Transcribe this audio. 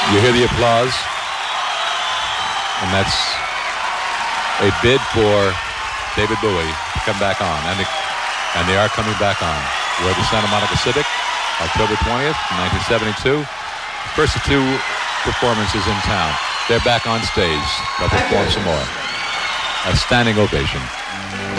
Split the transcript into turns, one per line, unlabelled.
You hear the applause, and that's a bid for David Bowie to come back on, and they are coming back on. We're at the Santa Monica Civic, October 20th, 1972. First of two performances in town. They're back on stage. They'll perform some more. A standing ovation.